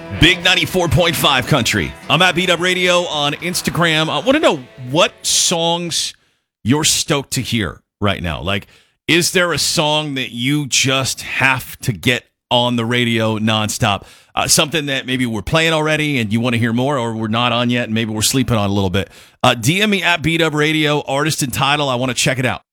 Big 94.5 country. I'm at Beat Up Radio on Instagram. I want to know what songs you're stoked to hear right now. Like, is there a song that you just have to get on the radio nonstop? Something that maybe we're playing already and you want to hear more, or we're not on yet and maybe we're sleeping on a little bit. DM me at Beat Up Radio, artist and title. I want to check it out.